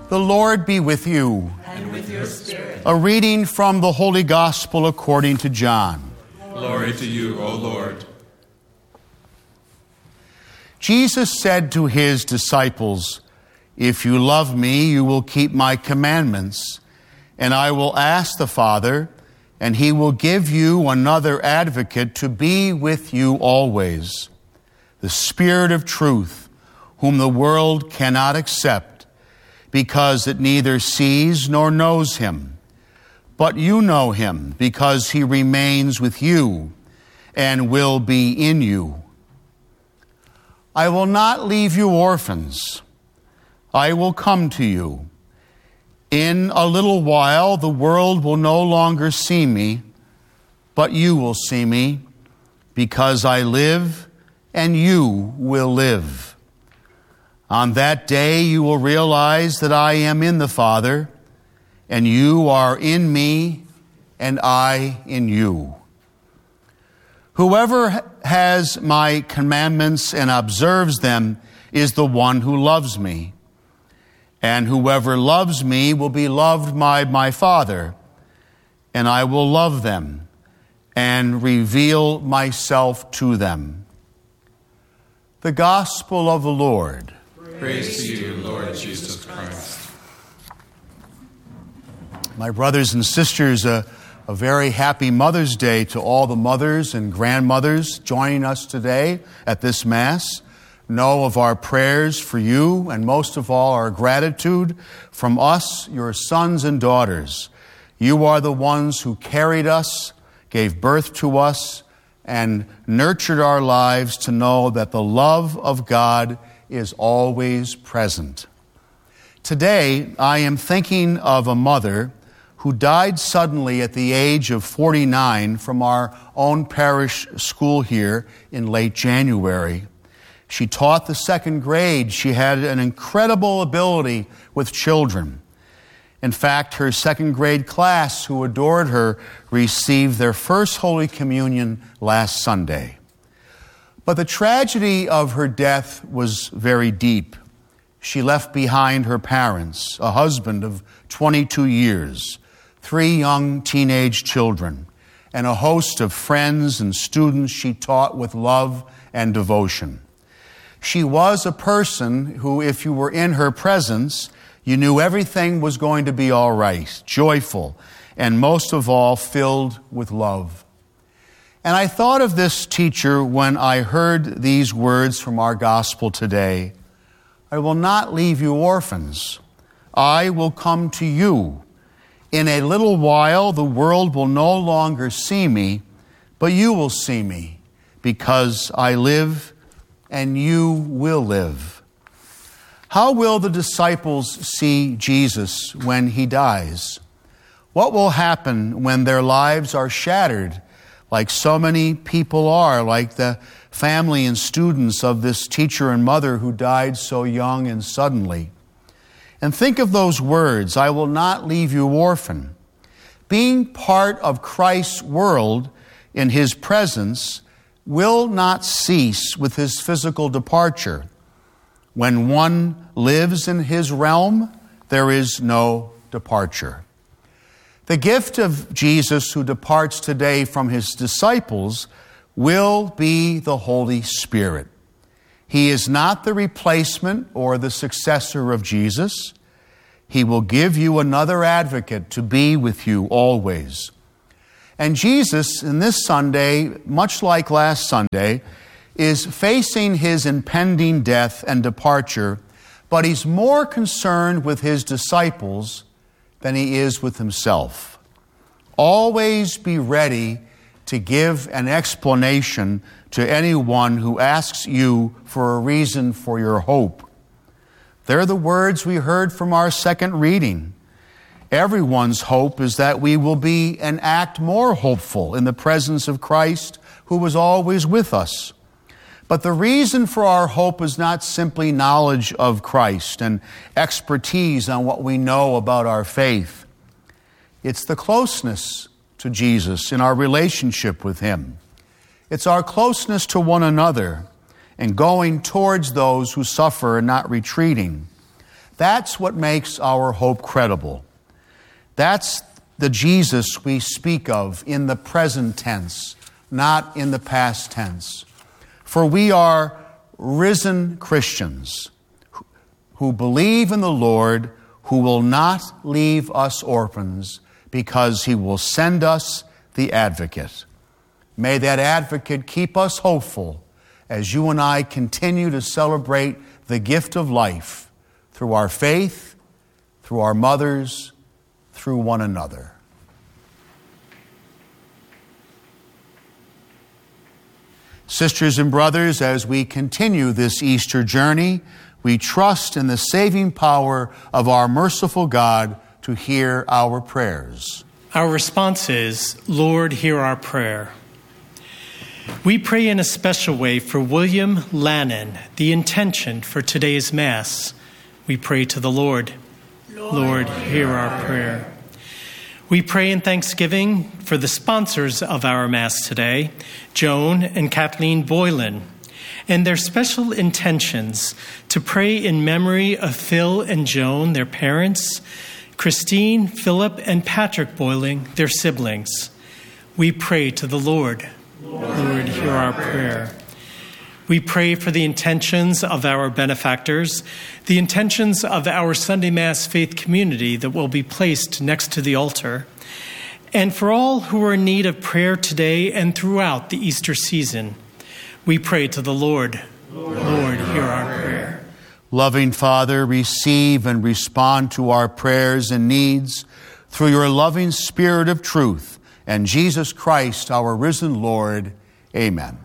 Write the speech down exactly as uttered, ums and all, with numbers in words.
The Lord be with you. And with your spirit. A reading from the Holy Gospel according to John. Glory to you, O Lord. Jesus said to his disciples, "If you love me, you will keep my commandments, and I will ask the Father, and he will give you another advocate to be with you always, the Spirit of truth, whom the world cannot accept, because it neither sees nor knows him. But you know him, because he remains with you and will be in you. I will not leave you orphans. I will come to you. In a little while the world will no longer see me, but you will see me, because I live and you will live. On that day you will realize that I am in the Father, and you are in me, and I in you. Whoever has my commandments and observes them is the one who loves me. And whoever loves me will be loved by my Father, and I will love them and reveal myself to them." The Gospel of the Lord. Praise to you, Lord Jesus Christ. My brothers and sisters, a, a very happy Mother's Day to all the mothers and grandmothers joining us today at this Mass. Know of our prayers for you, and most of all, our gratitude from us, your sons and daughters. You are the ones who carried us, gave birth to us, and nurtured our lives to know that the love of God is always present. Today, I am thinking of a mother who died suddenly at the age of forty-nine from our own parish school here in late January. She taught the second grade. She had an incredible ability with children. In fact, her second grade class, who adored her, received their first Holy Communion last Sunday. But the tragedy of her death was very deep. She left behind her parents, a husband of twenty-two years, three young teenage children, and a host of friends and students she taught with love and devotion. She was a person who, if you were in her presence, you knew everything was going to be all right, joyful, and most of all, filled with love. And I thought of this teacher when I heard these words from our gospel today. I will not leave you orphans. I will come to you. In a little while the world will no longer see me, but you will see me, because I live and you will live. How will the disciples see Jesus when he dies? What will happen when their lives are shattered, like so many people are, like the family and students of this teacher and mother who died so young and suddenly? And think of those words, I will not leave you orphan. Being part of Christ's world in his presence will not cease with his physical departure. When one lives in his realm, there is no departure. The gift of Jesus who departs today from his disciples will be the Holy Spirit. He is not the replacement or the successor of Jesus. He will give you another advocate to be with you always. And Jesus, in this Sunday, much like last Sunday, is facing his impending death and departure, but he's more concerned with his disciples than he is with himself. Always be ready to give an explanation to anyone who asks you for a reason for your hope. They're the words we heard from our second reading. Everyone's hope is that we will be and act more hopeful in the presence of Christ, who was always with us. But the reason for our hope is not simply knowledge of Christ and expertise on what we know about our faith. It's the closeness to Jesus in our relationship with him. It's our closeness to one another and going towards those who suffer and not retreating. That's what makes our hope credible. That's the Jesus we speak of in the present tense, not in the past tense. For we are risen Christians who believe in the Lord, who will not leave us orphans, because he will send us the advocate. May that advocate keep us hopeful as you and I continue to celebrate the gift of life through our faith, through our mothers, through one another. Sisters and brothers, as we continue this Easter journey, we trust in the saving power of our merciful God to hear our prayers. Our response is, Lord, hear our prayer. We pray in a special way for William Lannon, the intention for today's Mass. We pray to the Lord. Lord, Lord hear our prayer. We pray in thanksgiving for the sponsors of our Mass today, Joan and Kathleen Boylan, and their special intentions to pray in memory of Phil and Joan, their parents, Christine, Philip, and Patrick Boylan, their siblings. We pray to the Lord. Lord, Lord hear our prayer. We pray for the intentions of our benefactors, the intentions of our Sunday Mass faith community that will be placed next to the altar, and for all who are in need of prayer today and throughout the Easter season. We pray to the Lord. Lord, Lord hear our prayer. Loving Father, receive and respond to our prayers and needs through your loving Spirit of truth and Jesus Christ, our risen Lord. Amen.